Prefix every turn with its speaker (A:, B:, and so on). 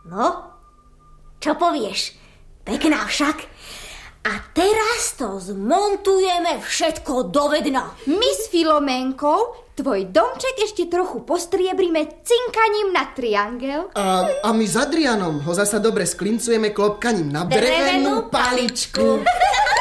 A: No, čo povieš? Pekná však. A teraz to zmontujeme všetko dovedno.
B: My s Filoménkou tvoj domček ešte trochu postriebrime cinkaním na triangel.
C: A my s Adrianom ho zasa dobre sklincujeme klopkaním na drevenú paličku.